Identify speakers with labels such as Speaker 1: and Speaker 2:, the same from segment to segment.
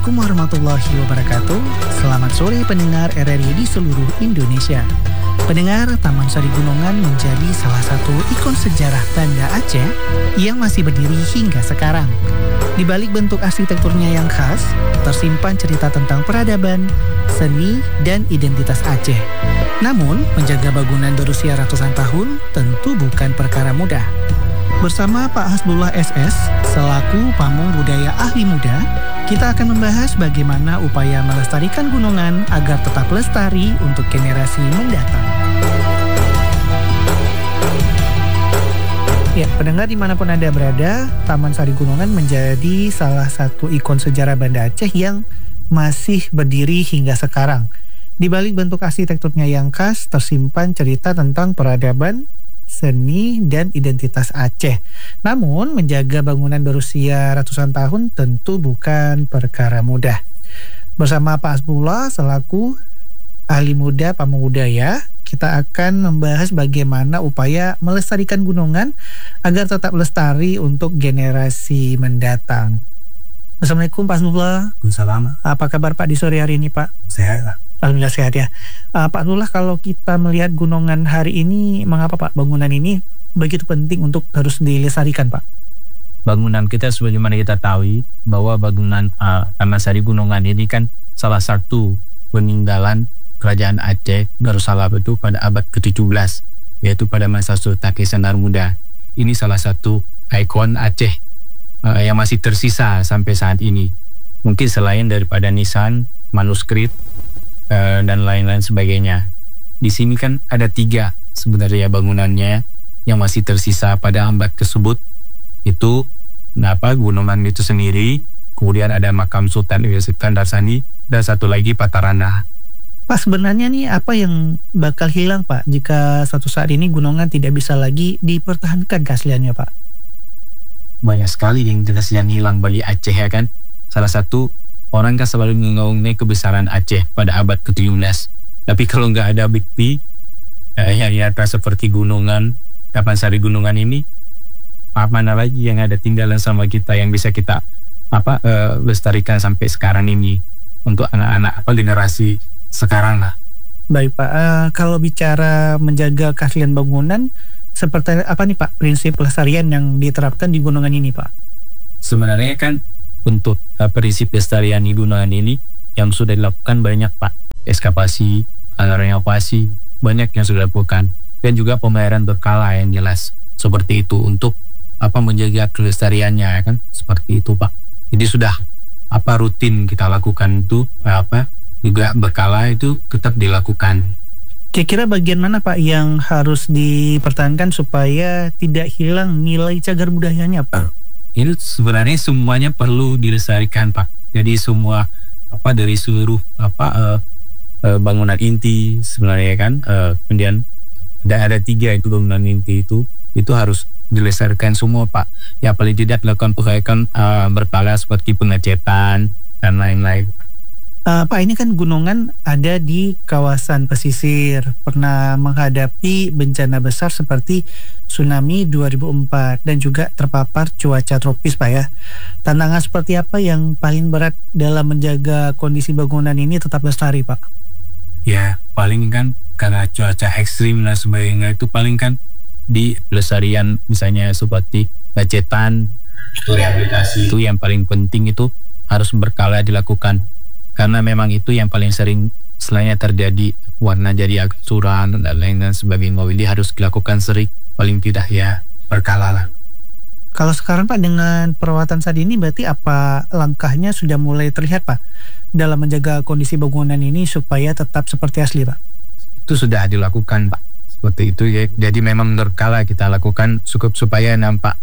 Speaker 1: Assalamualaikum warahmatullahi wabarakatuh. Selamat sore pendengar RRI di seluruh Indonesia. Pendengar, Taman Sari Gunungan menjadi salah satu ikon sejarah Banda Aceh yang masih berdiri hingga sekarang. Di balik bentuk arsitekturnya yang khas, tersimpan cerita tentang peradaban, seni, dan identitas Aceh. Namun, menjaga bangunan berusia ratusan tahun tentu bukan perkara mudah. Bersama Pak Hasbullah SS, selaku Pamong Budaya Ahli Muda, kita akan membahas bagaimana upaya melestarikan gunungan agar tetap lestari untuk generasi mendatang. Ya, pendengar dimanapun Anda berada, Taman Sari Gunungan menjadi salah satu ikon sejarah Banda Aceh yang masih berdiri hingga sekarang. Di balik bentuk arsitekturnya yang khas, tersimpan cerita tentang peradaban, seni, dan identitas Aceh. Namun, menjaga bangunan berusia ratusan tahun tentu bukan perkara mudah. Bersama Pak Hasbullah selaku ahli muda Pamong Budaya, kita akan membahas bagaimana upaya melestarikan gunungan agar tetap lestari untuk generasi mendatang. Assalamualaikum Pak Hasbullah.
Speaker 2: Waalaikumsalam.
Speaker 1: Apa kabar Pak di sore hari ini Pak?
Speaker 2: Sehat.
Speaker 1: Alhamdulillah sehat ya. Pak Hasbullah, kalau kita melihat gunungan hari ini, mengapa Pak bangunan ini begitu penting untuk harus dilestarikan Pak?
Speaker 2: Bangunan kita sebagaimana kita tahu bahwa bangunan Taman Sari Gunungan ini kan salah satu peninggalan Kerajaan Aceh Darussalam itu pada abad ke-17, yaitu pada masa Sultan Sendar Muda. Ini salah satu ikon Aceh yang masih tersisa sampai saat ini. Mungkin selain daripada nisan, manuskrip, dan lain-lain sebagainya. Di sini kan ada 3 sebenarnya bangunannya yang masih tersisa pada abad tersebut. Itu gunungan itu sendiri, kemudian ada makam Sultan Iskandar Sani, dan satu lagi Patarana.
Speaker 1: Pak, sebenarnya nih apa yang bakal hilang Pak jika suatu saat ini gunungan tidak bisa lagi dipertahankan keasliannya Pak?
Speaker 2: Banyak sekali yang jelas yang hilang bagi Aceh ya kan. Salah satu, orang kan selalu mengaungkan kebesaran Aceh pada abad ke-17. Tapi kalau nggak ada bukti yang nyata seperti gunungan, Taman Sari Gunungan ini, mana lagi yang ada tinggalan sama kita yang bisa kita lestarikan sampai sekarang ini untuk anak-anak generasi sekarang lah.
Speaker 1: Baik Pak, kalau bicara menjaga keaslian bangunan, seperti apa nih Pak prinsip pelestarian yang diterapkan di gunungan ini Pak?
Speaker 2: Sebenarnya kan untuk prinsip pelestarian di gunungan ini yang sudah dilakukan banyak Pak. Ekskavasi, renovasi, banyak yang sudah dilakukan. Dan juga pembayaran berkala yang jelas. Seperti itu untuk menjaga kelestariannya ya kan. Seperti itu Pak. Jadi sudah rutin kita lakukan itu juga berkala itu tetap dilakukan.
Speaker 1: Kira-kira bagian mana Pak yang harus dipertahankan supaya tidak hilang nilai cagar budayanya Pak?
Speaker 2: Ini sebenarnya semuanya perlu dilestarikan Pak. Jadi semua dari seluruh bangunan inti sebenarnya kan, kemudian ada 3 itu bangunan inti itu harus dilestarikan semua Pak. Ya paling tidak dilakukan perbaikan berkala seperti pengecetan dan lain-lain.
Speaker 1: Pak, ini kan gunungan ada di kawasan pesisir, pernah menghadapi bencana besar seperti tsunami 2004 dan juga terpapar cuaca tropis Pak ya. Tantangan seperti apa yang paling berat dalam menjaga kondisi bangunan ini tetap lestari Pak?
Speaker 2: Ya paling kan karena cuaca ekstrim dan sebagainya, itu paling kan di pelestarian misalnya seperti pengecetan, rehabilitasi itu yang paling penting, itu harus berkala dilakukan. Karena memang itu yang paling sering selainnya terjadi warna jadi agak suram dan lain-lain sebagainya. Jadi harus dilakukan sering, paling tidak ya berkala lah.
Speaker 1: Kalau sekarang Pak dengan perawatan saat ini berarti apa langkahnya sudah mulai terlihat Pak dalam menjaga kondisi bangunan ini supaya tetap seperti asli Pak?
Speaker 2: Itu sudah dilakukan Pak. Seperti itu ya. Jadi memang berkala kita lakukan cukup supaya nampak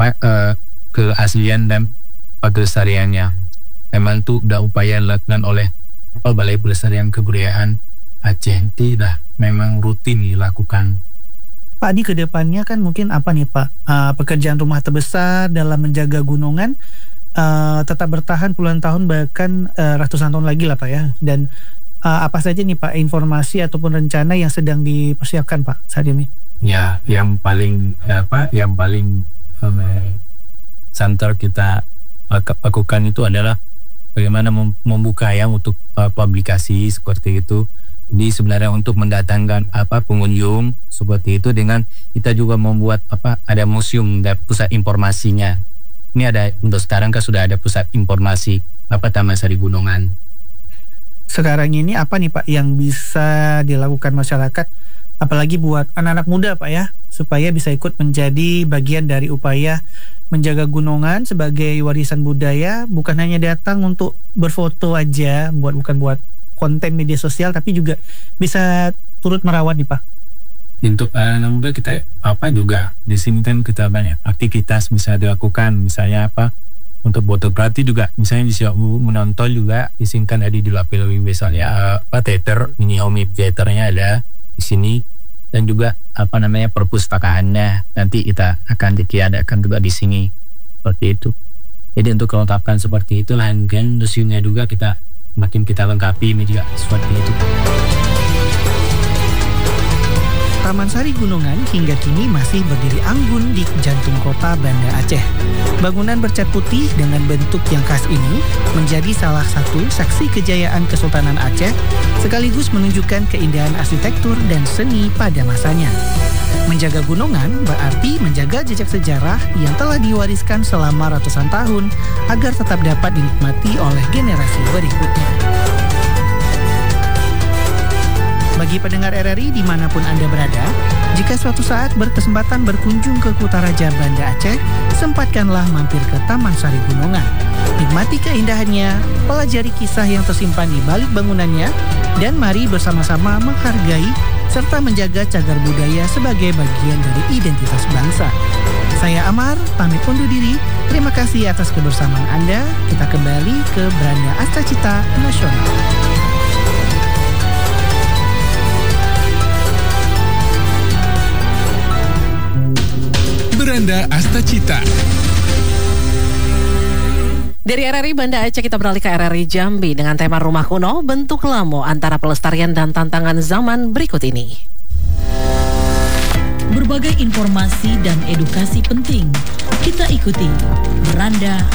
Speaker 2: keaslian dan kelestariannya. Memang itu udah upaya dilakukan oleh Balai Pelestarian Kebudayaan Aceh. Tidak, memang rutin dilakukan.
Speaker 1: Pak, di kedepannya kan mungkin apa nih Pak pekerjaan rumah terbesar dalam menjaga gunungan tetap bertahan puluhan tahun bahkan ratusan tahun lagi lah Pak ya. Dan apa saja nih Pak informasi ataupun rencana yang sedang dipersiapkan Pak saat ini?
Speaker 2: Ya, yang paling santer kita lakukan itu adalah bagaimana membuka ya untuk publikasi seperti itu. Jadi sebenarnya untuk mendatangkan pengunjung seperti itu, dengan kita juga membuat ada museum dan pusat informasinya. Ini ada untuk sekarang kan sudah ada pusat informasi Taman Sari Gunungan.
Speaker 1: Sekarang ini apa nih Pak yang bisa dilakukan masyarakat, apalagi buat anak-anak muda Pak ya, supaya bisa ikut menjadi bagian dari upaya menjaga Gunungan sebagai warisan budaya, bukan hanya datang untuk berfoto aja, bukan buat konten media sosial, tapi juga bisa turut merawat nih Pak.
Speaker 2: Untuk anak muda kita juga di sini kan kita banyak aktivitas bisa dilakukan, misalnya untuk fotografi juga, misalnya bisa menonton juga di sini kan ada di lapil misalnya teater, mini home theaternya ada di sini, dan juga perpustakaannya nanti kita akan diadakan juga di sini seperti itu. Jadi untuk kelengkapan seperti itu, dan museumnya juga kita makin kita lengkapi ini juga seperti itu.
Speaker 1: Taman Sari Gunungan hingga kini masih berdiri anggun di jantung kota Banda Aceh. Bangunan bercat putih dengan bentuk yang khas ini menjadi salah satu saksi kejayaan Kesultanan Aceh, sekaligus menunjukkan keindahan arsitektur dan seni pada masanya. Menjaga Gunungan berarti menjaga jejak sejarah yang telah diwariskan selama ratusan tahun agar tetap dapat dinikmati oleh generasi berikutnya. Bagi pendengar RRI dimanapun Anda berada, jika suatu saat berkesempatan berkunjung ke Kutaraja Banda Aceh, sempatkanlah mampir ke Taman Sari Gunungan. Nikmati keindahannya, pelajari kisah yang tersimpan di balik bangunannya, dan mari bersama-sama menghargai serta menjaga cagar budaya sebagai bagian dari identitas bangsa. Saya Amar, pamit undur diri. Terima kasih atas kebersamaan Anda. Kita kembali ke Beranda Astacita Nasional.
Speaker 3: Beranda Astacita.
Speaker 4: Dari RRI Banda Aceh kita beralih ke RRI Jambi dengan tema Rumah Kuno, Bentuk Lamo Antara Pelestarian dan Tantangan Zaman berikut ini.
Speaker 5: Berbagai informasi dan edukasi penting kita ikuti Beranda